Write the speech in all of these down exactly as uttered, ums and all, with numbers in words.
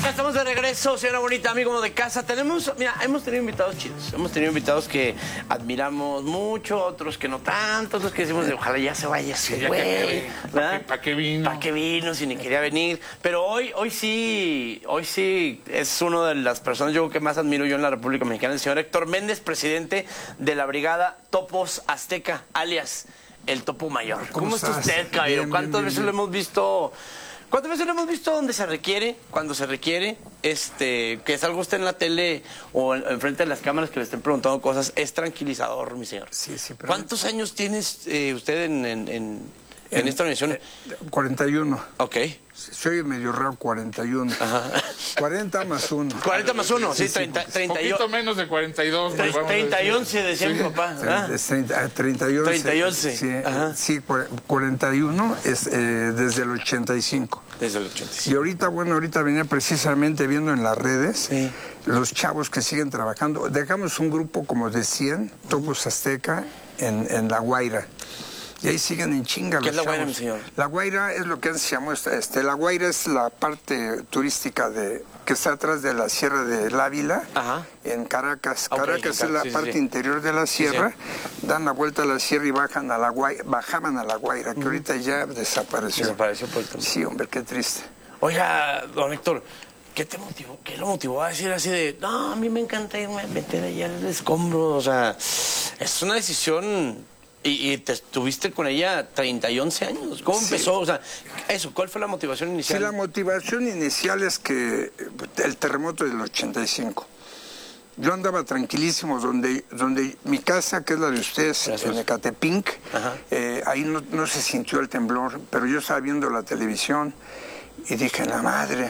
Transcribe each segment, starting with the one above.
Estamos de regreso, señora bonita, amigo de casa. Tenemos, mira, hemos tenido invitados chidos. Hemos tenido invitados que admiramos mucho, otros que no tanto, otros que decimos, de, ojalá ya se vaya ese güey. ¿Para qué, pa qué vino? ¿Para qué vino si ni quería venir? Pero hoy, hoy sí, hoy sí es una de las personas yo creo que más admiro yo en la República Mexicana, el señor Héctor Méndez, presidente de la Brigada Topos Azteca, alias el Topo Mayor. ¿Cómo, ¿Cómo está usted, caballero? Bien, ¿Cuántas bien, veces bien. lo hemos visto? ¿Cuántas veces lo hemos visto donde se requiere, cuando se requiere, este, que salga usted en la tele o enfrente de las cámaras que le estén preguntando cosas? Es tranquilizador, mi señor. Sí, sí, pero... ¿Cuántos años tiene eh, usted en, en, en, en esta organización? Eh, cuarenta y uno. Ok. Soy medio raro, cuarenta y uno. Ajá. cuarenta más uno. cuarenta más uno, sí, sí, treinta, sí. treinta y poquito menos de cuarenta y dos. treinta y once, decía mi papá. ¿Ah? treinta, treinta y once. treinta y once. Sí, Ajá. sí, cuarenta y uno es eh, desde el ochenta y cinco. Desde el ochenta y cinco. Y ahorita, bueno, ahorita venía precisamente viendo en las redes sí. los chavos que siguen trabajando. Dejamos un grupo como de cien, Topos Azteca, en, en La Guaira. Y ahí siguen en chinga los ¿Qué es La Guaira, chavos. mi señor? La Guaira es lo que se llamó, este, La Guaira es la parte turística de que está atrás de la Sierra del Ávila, Ajá. en Caracas. Okay, Caracas en es la sí, parte sí. interior de la sierra, sí, sí. dan la vuelta a la sierra y bajan a la Guaira, bajaban a La Guaira, que uh-huh. ahorita ya desapareció. Desapareció por el Sí, hombre, qué triste. Oiga, don Héctor, ¿qué te motivó? ¿Qué lo motivó a decir así de, no, a mí me encanta irme a meter allá en el escombro? O sea, es una decisión... Y, y te estuviste con ella treinta y once años. ¿Cómo sí. empezó? O sea, eso, ¿cuál fue la motivación inicial? Sí, la motivación inicial es que el terremoto del ochenta y cinco. Yo andaba tranquilísimo donde, donde mi casa, que es la de ustedes, Gracias. en Ecatepinc, eh, ahí no, no se sintió el temblor, pero yo estaba viendo la televisión y dije, la madre...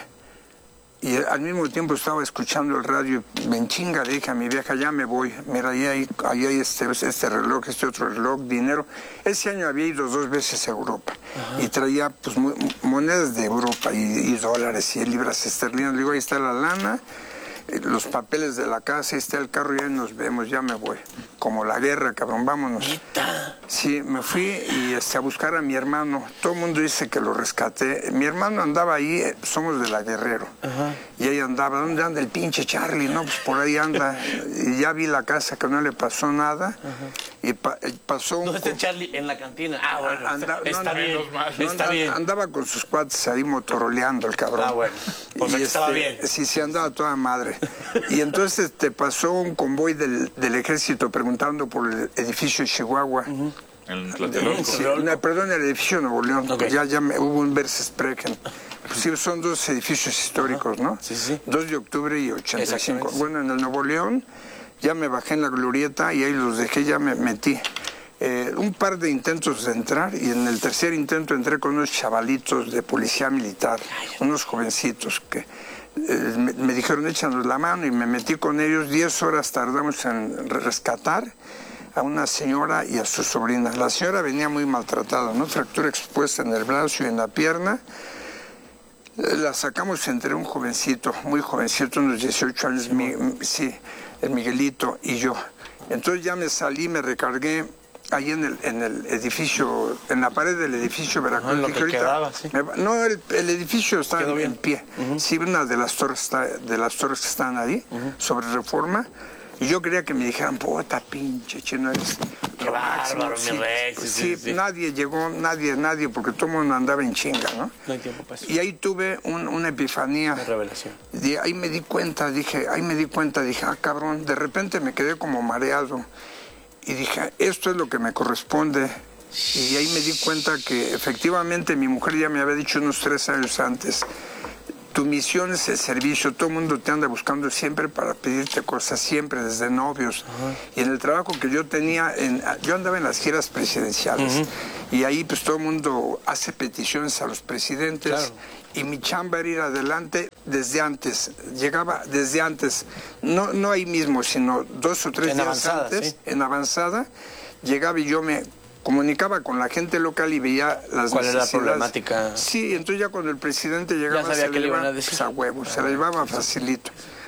Y al mismo tiempo estaba escuchando el radio, me enchinga, le dije a mi vieja, ya me voy, mira, ahí hay, ahí hay este, este reloj, este otro reloj, dinero. Ese año había ido dos veces a Europa. Ajá. Y traía pues monedas de Europa y, y dólares y libras esterlinas. Le digo, ahí está la lana, los papeles de la casa, ahí está el carro, ya nos vemos, ya me voy. Como la guerra, cabrón, vámonos. ¿Neta? Sí, me fui y este, a buscar a mi hermano. Todo el mundo dice que lo rescaté. Mi hermano andaba ahí, somos de la Guerrero. Ajá. Y ahí andaba, ¿dónde anda el pinche Charlie? No, pues por ahí anda. Y ya vi la casa, que no le pasó nada. Ajá. Y pa pasó un... ¿Dónde está Charlie? En la cantina. Ah, bueno, anda, está, no, bien, no, está andaba, bien. Andaba con sus cuates ahí motoroleando el cabrón. Ah, bueno. Pues y estaba este, bien. Sí, sí, andaba toda madre. Y entonces te pasó un convoy del, del ejército preguntando por el edificio de Chihuahua. Uh-huh. El Tlatelolco. Sí, no, perdón, el edificio de Nuevo León. Okay. Ya, ya me, hubo un Versesprechen. Pues sí, son dos edificios históricos, ¿no? Sí, sí. dos de octubre y ochenta y cinco. Bueno, en el Nuevo León ya me bajé en la glorieta y ahí los dejé, ya me metí. Eh, un par de intentos de entrar y en el tercer intento entré con unos chavalitos de policía militar, unos jovencitos que eh, me, me dijeron échanos la mano y me metí con ellos. Diez horas tardamos en rescatar a una señora y a su sobrina. La señora venía muy maltratada, ¿no? Fractura expuesta en el brazo y en la pierna. La sacamos entre un jovencito, muy jovencito, unos dieciocho años, mi, sí, el Miguelito y yo. Entonces ya me salí, me recargué ahí en el, en el edificio, en la pared del edificio Veracruz. No, lo que ahorita, quedaba, sí. me, no, el, el edificio está en, en pie. Uh-huh. Sí, una de las torres está, de las torres que están ahí, uh-huh. sobre Reforma. Y yo quería que me dijeran, puta pinche chino, eres qué bárbaro, mi rey. Sí, sí, sí, sí, nadie llegó, nadie, nadie, porque todo el mundo andaba en chinga, ¿no? No hay tiempo para eso. Y ahí tuve un, una epifanía. Una revelación. Y ahí me di cuenta, dije, ahí me di cuenta, dije, ah, cabrón, de repente me quedé como mareado. Y dije, esto es lo que me corresponde. Y ahí me di cuenta que efectivamente mi mujer ya me había dicho unos tres años antes, tu misión es el servicio, todo el mundo te anda buscando siempre para pedirte cosas, siempre, desde novios. Uh-huh. Y en el trabajo que yo tenía, en, yo andaba en las giras presidenciales, uh-huh. y ahí pues todo el mundo hace peticiones a los presidentes, claro. Y mi chamba era ir adelante desde antes, llegaba desde antes, no, no ahí mismo, sino dos o tres en días avanzada, antes, ¿sí? En avanzada, llegaba y yo me comunicaba con la gente local y veía las ¿Cuál necesidades. era la problemática? Sí, entonces ya cuando el presidente llegaba, ya sabía se que le iban iba a decir. Pues, a huevo, se la llevaba facilito.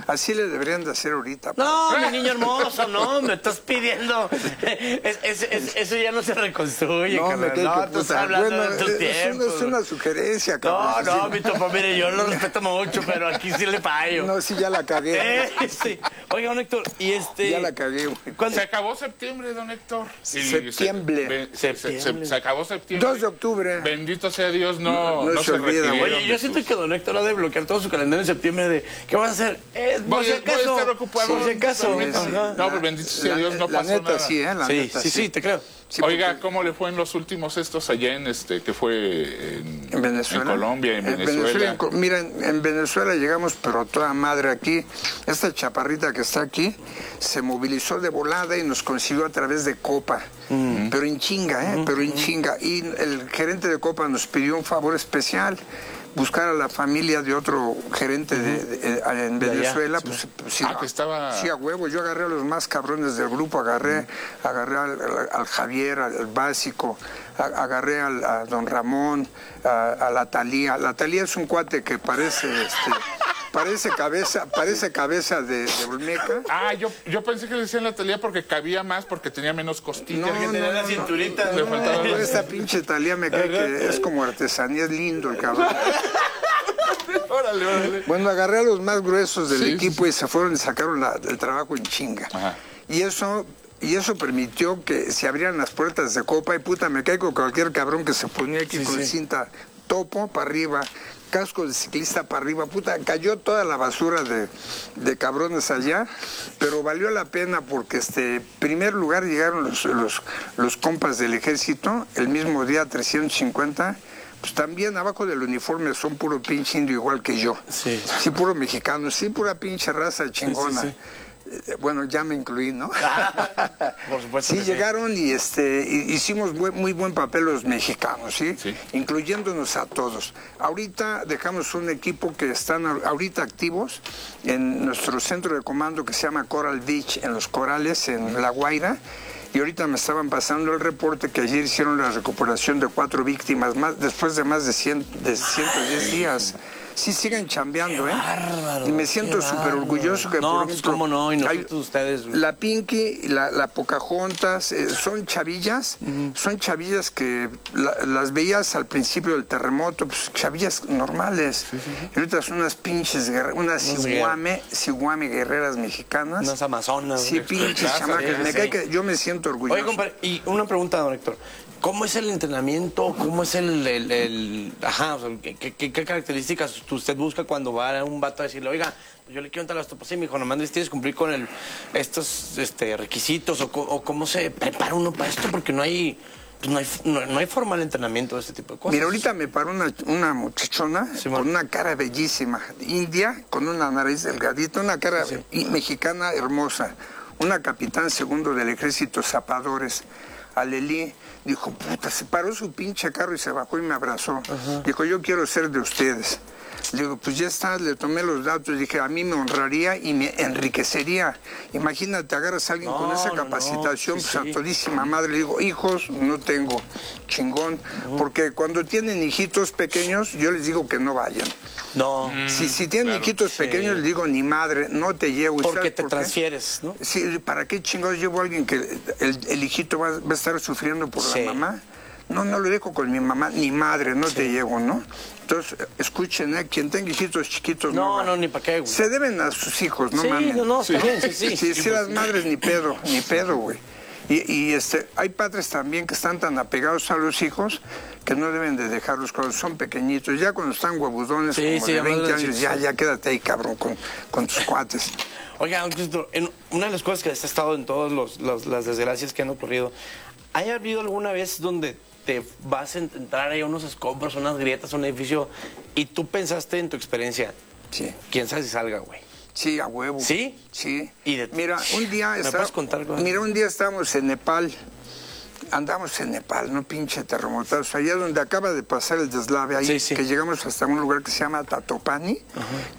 Así le deberían de hacer ahorita. No, mi niño hermoso, no, me estás pidiendo. Es, es, es, eso ya no se reconstruye, No, carnal. me cae No, que tú estás puta. hablando Bueno, de tus es, tiempos. una, es una sugerencia, No, cabrón. no, Sí. mi topo, mire, yo lo respeto mucho, pero aquí sí le fallo. No, sí, ya la cagué. Eh, sí. Oiga, don Héctor, y este... Ya la cagué, güey. ¿Cuándo? Se acabó septiembre, don Héctor. Y Septiembre. Se, se- se- se acabó septiembre. dos de octubre. Bendito sea Dios, no, No- no no se se olvida, requirieron Oye, yo de siento sus- que don Héctor ha de bloquear todo su calendario en septiembre de... ¿Qué vas a hacer? Eh, Voy, por si a- voy a acaso. estar ocupado. Por si acaso. permítame. Ajá. No, pero bendito sea La- Dios, no la pasó neta, nada. sí, ¿eh? La Sí, neta, sí, sí, te creo. Sí, Oiga, porque ¿cómo le fue en los últimos estos allá en este, que fue en, en Venezuela. en Colombia, en Venezuela? en Co- mira, en, en Venezuela llegamos, pero a toda madre aquí. Esta chaparrita que está aquí se movilizó de volada y nos consiguió a través de Copa. Pero en chinga, ¿eh? Pero en chinga. Y el gerente de Copa nos pidió un favor especial. Buscar a la familia de otro gerente de, de- de- en De allá, Venezuela, sí. pues, pues, sí, Ah, que estaba- sí, a huevo. Yo agarré a los más cabrones del grupo, agarré, agarré al, al- al Javier, al, al básico, a- agarré al, a don Ramón, a, a la Talía. La Talía es un cuate que parece, este, parece cabeza, parece cabeza de, de Olmeca. Ah, yo, yo pensé que le decían la talía porque cabía más, porque tenía menos costillas. No, Que no, tenía no, la no. cinturita. Le faltaba Pero la- esta pinche Talía me cae que es como artesanía, es lindo el cabrón. Órale, órale. Bueno, agarré a los más gruesos del Sí, equipo y se fueron y sacaron la- el trabajo en chinga. Ajá. Y eso y eso permitió que se abrieran las puertas de Copa y puta, me caigo cualquier cabrón que se ponía aquí Sí, con sí. cinta topo para arriba, casco de ciclista para arriba, puta, cayó toda la basura de, de cabrones allá, pero valió la pena porque este primer lugar llegaron los, los, los compas del ejército, el mismo día trescientos cincuenta. Pues también abajo del uniforme son puro pinche indio igual que yo. Sí. Sí, puro mexicano, sí, pura pinche raza chingona. sí, sí. Eh, Bueno, ya me incluí, ¿no? Por supuesto. Sí, que llegaron y este y- hicimos buen- muy buen papel los mexicanos, ¿sí? Sí. Incluyéndonos a todos. Ahorita dejamos un equipo que están a- ahorita activos en nuestro centro de comando que se llama Coral Beach, en Los Corales, en La Guaira. Y ahorita me estaban pasando el reporte que ayer hicieron la recuperación de cuatro víctimas más después de más de, cien, de ciento diez días. Sí, siguen chambeando, ¿eh? bárbaro, y me qué siento súper bárbaro. orgulloso que, No, por pues, ejemplo, cómo no, y hay- nosotros ustedes, güey. la Pinky, la, la Pocahontas, eh, son chavillas, son chavillas que la- las veías al principio del terremoto, pues chavillas normales. Y ahorita son unas pinches, guerre- unas Unas siguame, siguame guerreras mexicanas. Unas amazonas. Sí, güey. pinches Expertazas, chamacas. sí, Me sí. cae que yo me siento orgulloso. Oye, compadre, y una pregunta, don Héctor. ¿Cómo es el entrenamiento? ¿Cómo es el... el, el- ajá, o sea, ¿qué, qué, qué características usted busca cuando va a un vato a decirle, oiga, pues yo le quiero entrar a las topas? Sí, mi hijo, nomás tienes que cumplir con el, estos este, requisitos o, co- o cómo se prepara uno para esto, porque no hay... Pues no hay, no, no hay formal entrenamiento de este tipo de cosas. Mira, ahorita me paró una, una muchachona Sí, con man. una cara bellísima, india, con una nariz delgadita, una cara y- mexicana hermosa, una capitán segundo del ejército Zapadores, Alelí, dijo, puta, se paró su pinche carro y se bajó y me abrazó. Dijo, yo quiero ser de ustedes. Le digo, pues ya está, le tomé los datos, dije, a mí me honraría y me enriquecería. Imagínate, agarras a alguien con No, esa no, no, capacitación, sí, pues sí. a todísima madre. Le digo, hijos, no tengo, chingón. Porque cuando tienen hijitos pequeños, yo les digo que no vayan. No, Si, si tienen claro. hijitos Sí. pequeños, les digo, ni madre, no te llevo. ¿Y porque sabes te por qué? transfieres, ¿no? Sí, ¿para qué chingados llevo a alguien que el, el hijito va, va a estar sufriendo por Sí. la mamá? No, no lo dejo con mi mamá, ni madre, no te llevo, ¿no? Entonces, escuchen, ¿eh? Quien tenga hijitos chiquitos, no. No, va. no, ni para qué, güey. Se deben a sus hijos, no sí, mames. no, no, está bien, sí, sí. Sí, sí, las madres ni pedo, ni pedo, güey. Y, y, este, hay padres también que están tan apegados a los hijos que no deben de dejarlos cuando son pequeñitos. Ya cuando están huevudones, Sí, como sí, de ya más veinte años, grandecitos. ya, ya quédate ahí, cabrón, con, con tus cuates. Oiga, don Cristo, en una de las cosas que has estado en todas los, los- las desgracias que han ocurrido, ¿hay habido alguna vez donde te vas a entrar ahí a unos escombros, unas grietas, un edificio, y tú pensaste en tu experiencia, Sí. quién sabe si salga, güey? Sí, a huevo. ¿Sí? Sí. Y de- Mira, un día ¿Me está- puedes contar cosas? Mira, un día estábamos en Nepal. Andamos en Nepal, no pinche terremotados. Allá donde acaba de pasar el deslave, ahí Sí, sí. que llegamos hasta un lugar que se llama Tatopani,